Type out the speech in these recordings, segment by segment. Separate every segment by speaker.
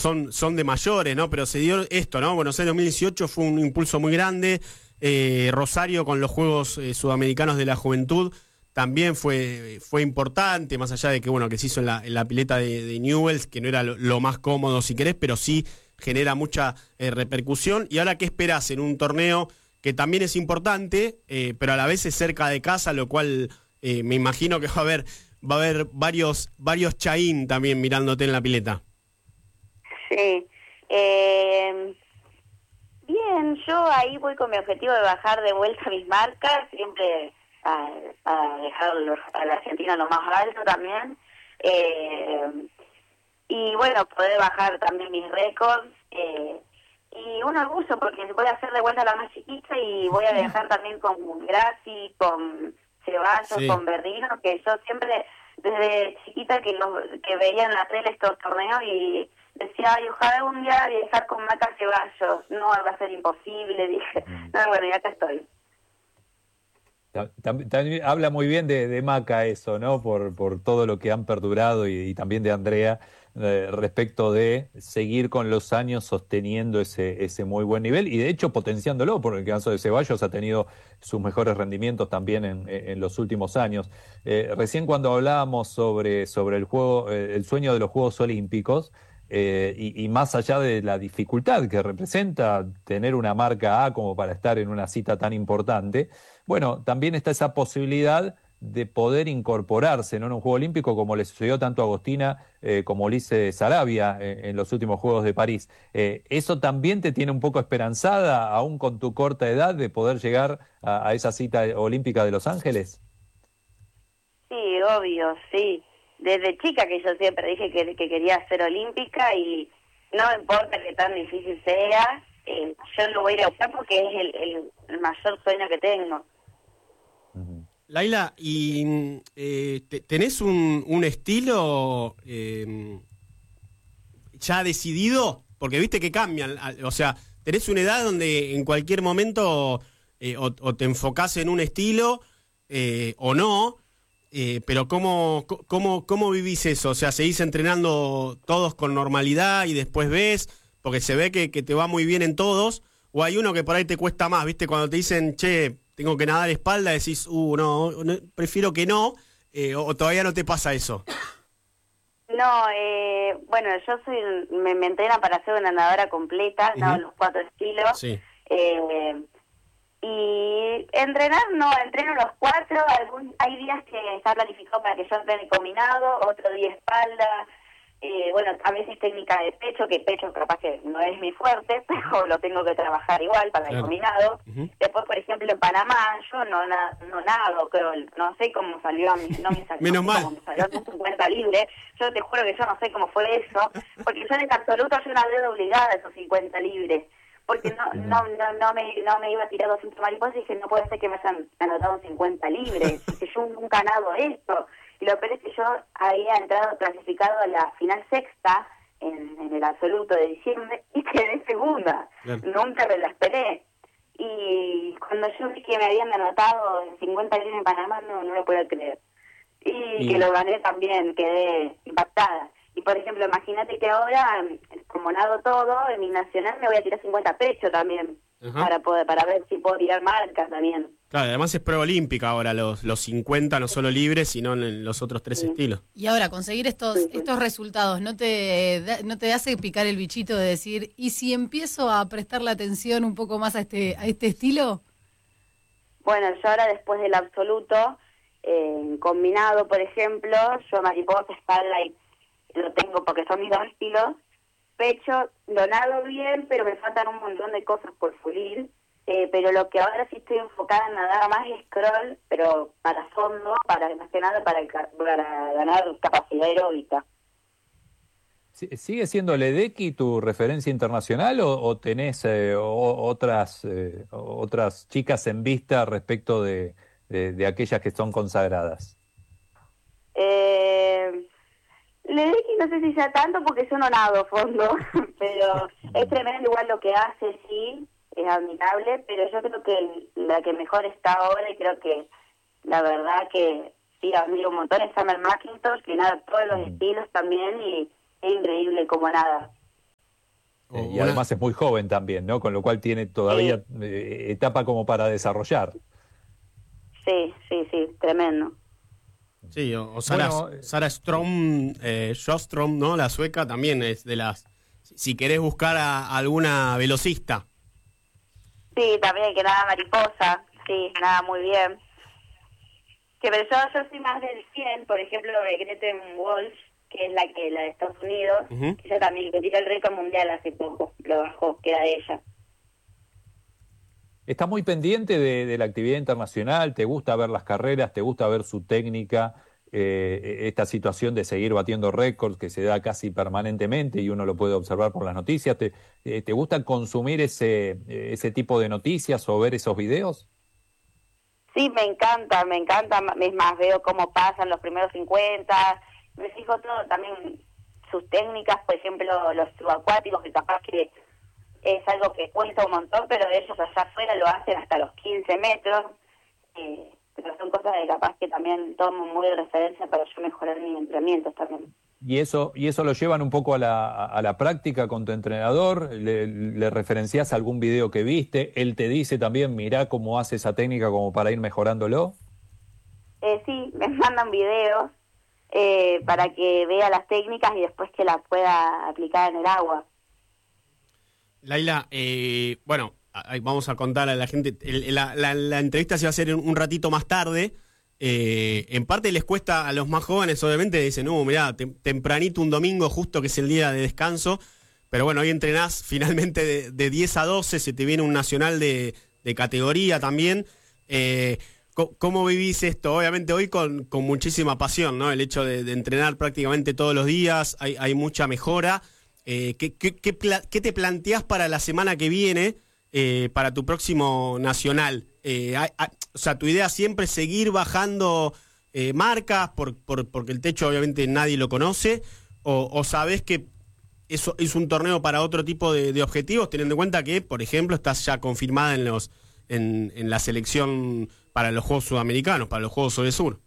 Speaker 1: son de mayores, ¿no? Pero se dio esto, ¿no? Buenos Aires 2018 fue un impulso muy grande. Rosario con los Juegos Sudamericanos de la Juventud también fue importante, más allá de que, bueno, que se hizo en la pileta de Newell's, que no era lo más cómodo, si querés, pero sí genera mucha repercusión. Y ahora, ¿qué esperás en un torneo que también es importante, pero a la vez es cerca de casa, lo cual me imagino que va a haber varios Chaín también mirándote en la pileta?
Speaker 2: Sí. Bien, yo ahí voy con mi objetivo de bajar de vuelta mis marcas, siempre a dejar a la Argentina lo más alto también. Y bueno, poder bajar también mis récords. Y un orgullo porque voy a hacer de vuelta la más chiquita y voy a viajar también con Graci, con Ceballos, sí, con Berdino, que yo siempre desde chiquita que veía en la tele estos torneos y decía, ay, ojalá un día viajar con Maca Ceballos. No, va a ser imposible, dije. No, bueno, y acá estoy.
Speaker 3: También habla muy bien de Maca eso, ¿no? Por todo lo que han perdurado y también de Andrea respecto de seguir con los años sosteniendo ese muy buen nivel y de hecho potenciándolo, porque el caso de Ceballos ha tenido sus mejores rendimientos también en los últimos años. Recién cuando hablábamos sobre el juego, el sueño de los Juegos Olímpicos, y más allá de la dificultad que representa tener una marca A como para estar en una cita tan importante, bueno, también está esa posibilidad de poder incorporarse, ¿no?, en un Juego Olímpico, como le sucedió tanto a Agostina como a Ulises Sarabia en los últimos Juegos de París. ¿Eso también te tiene un poco esperanzada, aún con tu corta edad, de poder llegar a esa cita olímpica de Los Ángeles?
Speaker 2: Sí, obvio, sí. Desde chica que yo siempre dije que quería ser olímpica y no importa que tan difícil sea, yo lo voy a ir a buscar porque es el mayor sueño que tengo.
Speaker 1: Laila, ¿y tenés un estilo ya decidido? Porque viste que cambian, o sea, tenés una edad donde en cualquier momento o te enfocás en un estilo o no, pero ¿cómo vivís eso? O sea, ¿seguís entrenando todos con normalidad y después ves? Porque se ve que te va muy bien en todos, o hay uno que por ahí te cuesta más, ¿viste? Cuando te dicen, che, tengo que nadar espalda, decís, no, prefiero que no, o todavía no te pasa eso.
Speaker 2: No, bueno, yo me entreno para ser una nadadora completa, nado los 4 estilos. Sí. Y entrenar, no, entreno los 4, hay días que está planificado para que yo entrene combinado, otro día espalda, bueno, a veces técnica de pecho, que pecho capaz que no es mi fuerte, pero lo tengo que trabajar igual para el combinado. Después, por ejemplo, en Panamá, yo no nado, creo, no sé cómo salió no me salió,
Speaker 1: menos mal.
Speaker 2: Cómo me salió 50 libre, yo te juro que yo no sé cómo fue eso, porque yo en absoluto yo nadé obligada a esos 50 libres, porque no me iba a tirar 200 mariposas y dije, no puede ser que me hayan anotado 50 libres, que yo nunca nado esto. Y lo peor es que yo había clasificado a la final sexta en el absoluto de diciembre y quedé segunda. Claro. Nunca me la esperé. Y cuando yo vi que me habían anotado en 50 libras en Panamá, no lo puedo creer. Y que lo gané también, quedé impactada. Y por ejemplo, imagínate que ahora, como nado todo, en mi nacional me voy a tirar 50 pecho también. Para ver si puedo tirar marca también.
Speaker 1: Claro, además es prueba olímpica ahora, los 50, no solo libres, sino en los otros 3 estilos.
Speaker 4: Y ahora, conseguir estos resultados, ¿no te hace picar el bichito de decir, ¿y si empiezo a prestarle atención un poco más a este estilo?
Speaker 2: Bueno, yo ahora después del absoluto, combinado, por ejemplo, yo mariposa, espalda y lo tengo porque son mis 2 estilos. Pecho, lo nado bien, pero me faltan un montón de cosas por pulir. Pero lo que ahora sí estoy enfocada en nadar más es crawl, pero para fondo, más que nada para ganar capacidad aeróbica.
Speaker 3: ¿Sigue siendo Ledecky tu referencia internacional o tenés otras chicas en vista respecto de aquellas que son consagradas?
Speaker 2: Ledecky no sé si sea tanto porque yo no nado fondo, pero es tremendo igual lo que hace, sí, es admirable, pero yo creo que la que mejor está ahora y creo que la verdad que sí, admiro un montón es Summer McIntosh, que nada todos los estilos también y es increíble como nada.
Speaker 3: Y además es muy joven también, ¿no? Con lo cual tiene todavía etapa como para desarrollar.
Speaker 2: Sí, tremendo.
Speaker 1: Sí, o Sara Sjöström, ¿no? La sueca también es de las... Si querés buscar a alguna velocista.
Speaker 2: Sí, también que nada mariposa, sí, nada muy bien. Pero yo soy más del 100, por ejemplo, de Greten Walsh, que es la de Estados Unidos, que ella también que tiró el récord mundial hace poco, lo bajó, que era de ella.
Speaker 3: ¿Está muy pendiente de la actividad internacional? ¿Te gusta ver las carreras? ¿Te gusta ver su técnica? Esta situación de seguir batiendo récords que se da casi permanentemente y uno lo puede observar por las noticias. ¿Te gusta consumir ese tipo de noticias o ver esos videos?
Speaker 2: Sí, me encanta, es más, veo cómo pasan los primeros 50, me fijo todo, también sus técnicas, por ejemplo, los subacuáticos, que capaz que es algo que cuesta un montón, pero ellos allá afuera lo hacen hasta los 15 metros, pero son cosas de capaz que también tomo muy de referencia para yo mejorar mis entrenamientos también.
Speaker 3: ¿Y eso lo llevan un poco a la práctica con tu entrenador? ¿Le referenciás algún video que viste? ¿Él te dice también, mirá cómo hace esa técnica como para ir mejorándolo?
Speaker 2: Sí, me mandan videos para que vea las técnicas y después que las pueda aplicar en el agua.
Speaker 1: Laila, bueno, vamos a contar a la gente, la entrevista se va a hacer un ratito más tarde. En parte les cuesta a los más jóvenes, obviamente, dicen, mirá, tempranito un domingo, justo que es el día de descanso, pero bueno, hoy entrenás finalmente de 10 a 12, se te viene un nacional de categoría también. ¿Cómo vivís esto? Obviamente hoy con muchísima pasión, ¿no? El hecho de entrenar prácticamente todos los días, hay mucha mejora. ¿Qué te planteás para la semana que viene, para tu próximo nacional? O sea, tu idea siempre es seguir bajando marcas porque el techo obviamente nadie lo conoce, o sabés que eso es un torneo para otro tipo de objetivos, teniendo en cuenta que, por ejemplo, estás ya confirmada en la selección para los Juegos Sudamericanos, para los Juegos Sur.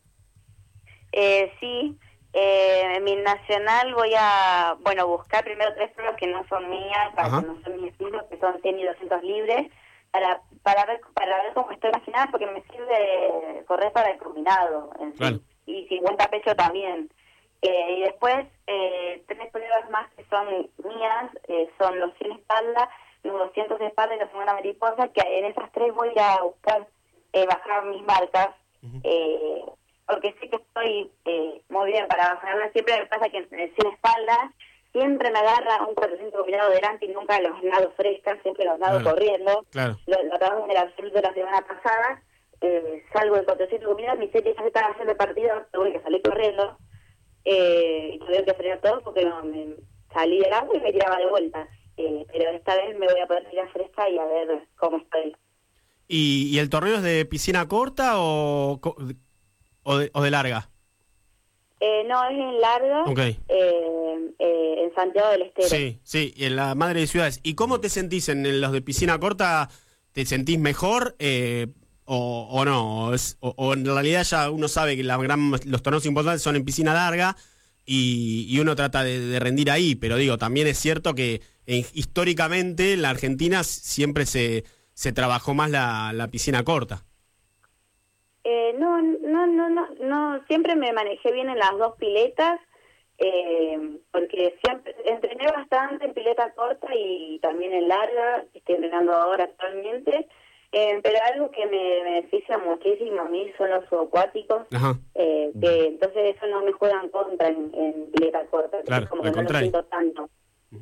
Speaker 2: Sí, en mi nacional voy a buscar primero 3 pruebas que no son mías, que no son mis estilos, que son 100 y 200 libres, para ver cómo estoy imaginada, porque me sirve correr para el combinado en
Speaker 1: claro.
Speaker 2: Sí, y 50 pecho también. Y después 3 pruebas más que son mías, son los 100 espalda, los 200 espalda y la semana mariposa, que en esas 3 voy a buscar bajar mis marcas, porque sé que estoy muy bien para bajarlas. Siempre me pasa que en 100 espalda siempre me agarra un 400 combinado delante y nunca los nado frescas, siempre los nado corriendo.
Speaker 1: Claro.
Speaker 2: Lo acabamos del absoluto la semana pasada, salgo del 400 combinado, mi serie ya se estaba haciendo el partido, tuve que salir corriendo, y tuve que frenar todo porque me salí del agua y me tiraba de vuelta. Pero esta vez me voy a poder tirar fresca y a ver cómo estoy.
Speaker 1: ¿Y el torneo es de piscina corta o de larga?
Speaker 2: No, es en larga,
Speaker 1: Okay.
Speaker 2: En Santiago del Estero.
Speaker 1: Sí, y en la madre de ciudades. ¿Y cómo te sentís en los de piscina corta? ¿Te sentís mejor o no? O en realidad ya uno sabe que los torneos importantes son en piscina larga y uno trata de rendir ahí, pero digo, también es cierto que históricamente en la Argentina siempre se trabajó más la piscina corta.
Speaker 2: No, siempre me manejé bien en las 2 piletas, porque siempre entrené bastante en pileta corta y también en larga, estoy entrenando ahora actualmente, pero algo que me beneficia muchísimo a mí son los subacuáticos, que entonces eso no me juega en contra en pileta corta,
Speaker 1: claro,
Speaker 2: como
Speaker 1: al
Speaker 2: que no lo
Speaker 1: contrario.
Speaker 2: siento tanto.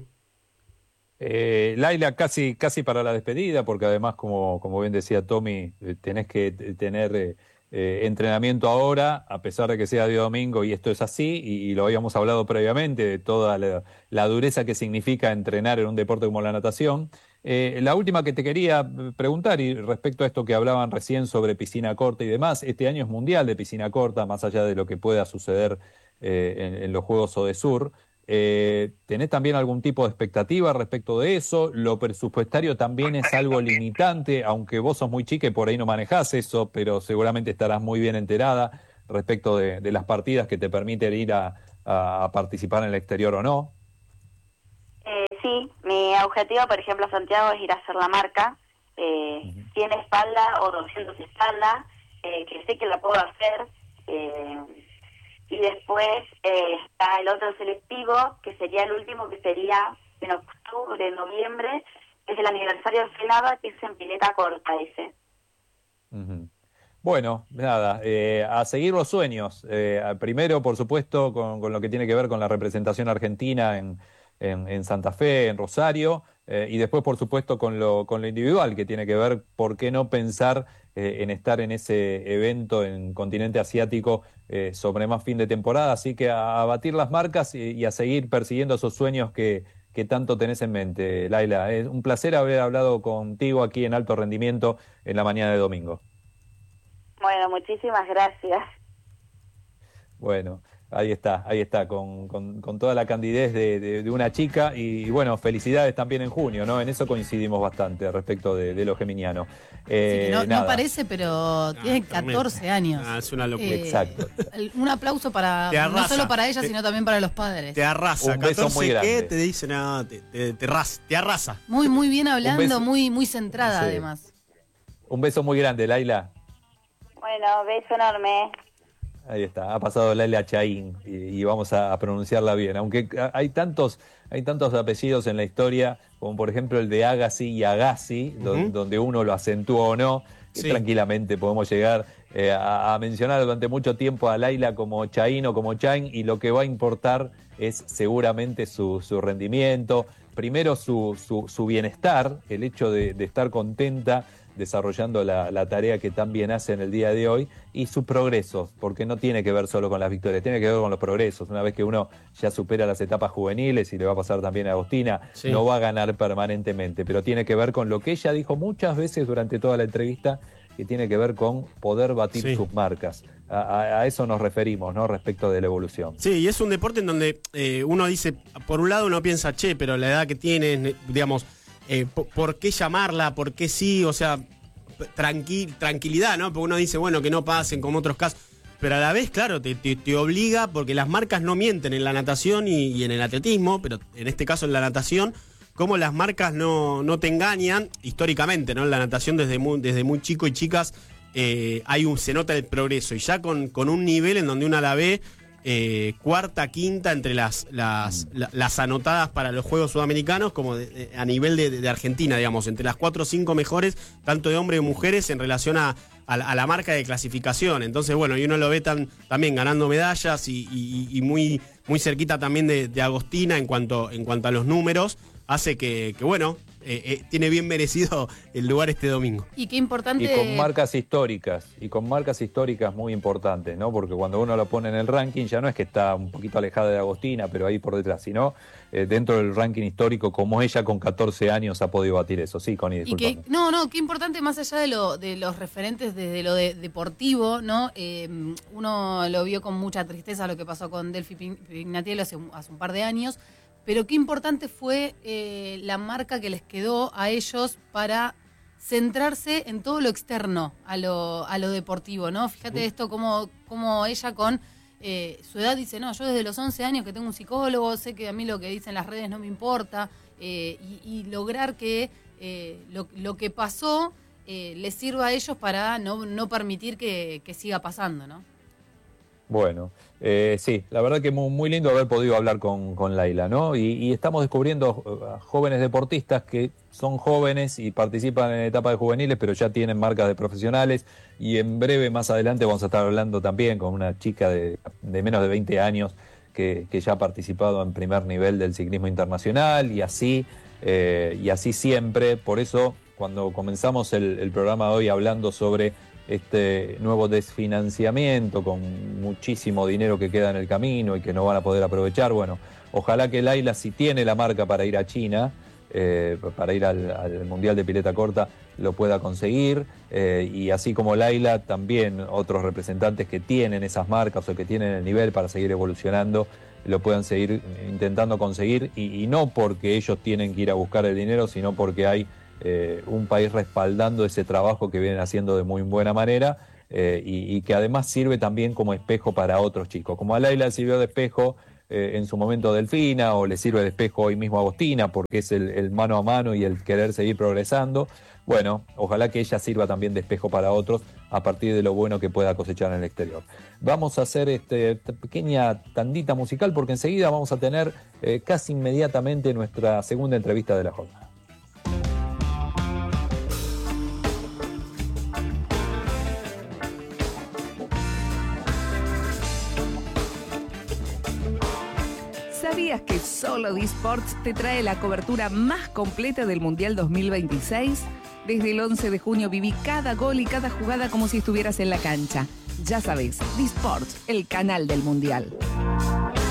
Speaker 3: Laila, casi para la despedida, porque además, como bien decía Tommy, tenés que tener entrenamiento ahora, a pesar de que sea día domingo, y esto es así, y lo habíamos hablado previamente, de toda la dureza que significa entrenar en un deporte como la natación. La última que te quería preguntar, y respecto a esto que hablaban recién sobre piscina corta y demás, este año es mundial de piscina corta, más allá de lo que pueda suceder en los Juegos Odesur. ¿Tenés también algún tipo de expectativa respecto de eso? ¿Lo presupuestario también es algo limitante? Aunque vos sos muy chica y por ahí no manejás eso, pero seguramente estarás muy bien enterada respecto de las partidas que te permiten ir a participar en el exterior o no.
Speaker 2: Sí, Sí, mi objetivo, por ejemplo, Santiago, es ir a hacer la marca, 100 espalda o 200 espalda, que sé que la puedo hacer. Y después está el otro selectivo, que sería el último, que sería en octubre, noviembre, que es el aniversario de FENAVA, que es en pileta corta ese.
Speaker 3: Bueno, nada, a seguir los sueños. Primero, por supuesto, con lo que tiene que ver con la representación argentina en Santa Fe, en Rosario, y después, por supuesto, con lo individual, que tiene que ver, ¿por qué no pensar en estar en ese evento en continente asiático sobre más fin de temporada? Así que a batir las marcas y a seguir persiguiendo esos sueños que tanto tenés en mente, Laila. Es un placer haber hablado contigo aquí en Alto Rendimiento en la mañana de domingo.
Speaker 2: Bueno, muchísimas gracias.
Speaker 3: Bueno, ahí está, con toda la candidez de una chica y bueno, felicidades también en junio, ¿no? En eso coincidimos bastante respecto de lo geminiano.
Speaker 4: Sí, no parece, pero tiene 14 años.
Speaker 1: Es una locura.
Speaker 3: Exacto.
Speaker 4: Un aplauso no solo para ella, sino también para los padres.
Speaker 1: Te arrasa.
Speaker 3: Un beso
Speaker 1: 14,
Speaker 3: muy grande.
Speaker 1: ¿qué? Te dice nada, te arrasa.
Speaker 4: Muy, muy bien hablando,
Speaker 3: Un beso.
Speaker 4: muy centrada,
Speaker 3: Sí.
Speaker 4: además.
Speaker 3: Un beso muy grande, Laila.
Speaker 2: Bueno, beso enorme.
Speaker 3: Ahí está, ha pasado Laila Chaín y vamos a pronunciarla bien, aunque hay tantos apellidos en la historia, como por ejemplo el de Agassi y Agassi, donde uno lo acentúa o no, que
Speaker 1: Sí.
Speaker 3: tranquilamente podemos llegar a mencionar durante mucho tiempo a Laila como Chaín o como Chain, y lo que va a importar es seguramente su rendimiento, primero su bienestar, el hecho de estar contenta desarrollando la tarea que tan bien hace en el día de hoy, y sus progresos, porque no tiene que ver solo con las victorias, tiene que ver con los progresos. Una vez que uno ya supera las etapas juveniles, y le va a pasar también a Agostina,
Speaker 1: Sí.
Speaker 3: no va a ganar permanentemente, pero tiene que ver con lo que ella dijo muchas veces durante toda la entrevista, que tiene que ver con poder batir
Speaker 1: Sí.
Speaker 3: sus marcas. A eso nos referimos, ¿no? Respecto de la evolución.
Speaker 1: Sí, y es un deporte en donde uno dice, por un lado uno piensa, pero la edad que tienes, digamos, ¿por qué llamarla? ¿Por qué sí? O sea, tranquilidad, ¿no? Porque uno dice, bueno, que no pasen como otros casos. Pero a la vez, claro, te obliga, porque las marcas no mienten en la natación y en el atletismo, pero en este caso en la natación, como las marcas no te engañan, históricamente, ¿no? En la natación desde muy chico y chicas se nota el progreso. Y ya con un nivel en donde uno la ve cuarta, quinta entre las anotadas para los Juegos Sudamericanos, como a nivel de Argentina, digamos, entre las 4 o 5 mejores, tanto de hombres y mujeres, en relación a la marca de clasificación. Entonces, bueno, y uno lo ve también ganando medallas y muy cerquita también de Agostina en cuanto a los números, hace que bueno, tiene bien merecido el lugar este domingo.
Speaker 4: Y qué importante.
Speaker 3: Y con marcas históricas muy importantes, ¿no? Porque cuando uno lo pone en el ranking, ya no es que está un poquito alejada de Agostina, pero ahí por detrás, sino dentro del ranking histórico, como ella con 14 años ha podido batir eso. Sí, Connie, disculpame.
Speaker 4: Qué importante, más allá de los referentes desde lo deportivo, ¿no? Uno lo vio con mucha tristeza lo que pasó con Delphi Pignatelli hace un par de años. Pero qué importante fue la marca que les quedó a ellos para centrarse en todo lo externo a lo deportivo, ¿no? Fíjate esto, como ella con su edad dice, no, yo desde los 11 años que tengo un psicólogo, sé que a mí lo que dicen las redes no me importa, y lograr que lo que pasó les sirva a ellos para no permitir que siga pasando, ¿no?
Speaker 3: Bueno, sí, la verdad que muy lindo haber podido hablar con Laila, ¿no? Y estamos descubriendo jóvenes deportistas que son jóvenes y participan en etapas de juveniles, pero ya tienen marcas de profesionales, y en breve, más adelante, vamos a estar hablando también con una chica de menos de 20 años que ya ha participado en primer nivel del ciclismo internacional, y así siempre. Por eso, cuando comenzamos el programa de hoy hablando sobre este nuevo desfinanciamiento con muchísimo dinero que queda en el camino y que no van a poder aprovechar, bueno, ojalá que Laila, si tiene la marca para ir a China, para ir al Mundial de Pileta Corta, lo pueda conseguir, y así como Laila, también otros representantes que tienen esas marcas o que tienen el nivel para seguir evolucionando, lo puedan seguir intentando conseguir, y no porque ellos tienen que ir a buscar el dinero, sino porque hay un país respaldando ese trabajo que vienen haciendo de muy buena manera, y que además sirve también como espejo para otros chicos. Como a Laila sirvió de espejo en su momento Delfina, o le sirve de espejo hoy mismo a Agostina, porque es el mano a mano y el querer seguir progresando. Bueno, ojalá que ella sirva también de espejo para otros a partir de lo bueno que pueda cosechar en el exterior. Vamos a hacer esta pequeña tandita musical porque enseguida vamos a tener casi inmediatamente nuestra segunda entrevista de la jornada.
Speaker 5: ¿Sabías que solo D-Sports te trae la cobertura más completa del Mundial 2026? Desde el 11 de junio viví cada gol y cada jugada como si estuvieras en la cancha. Ya sabes, D-Sports, el canal del Mundial.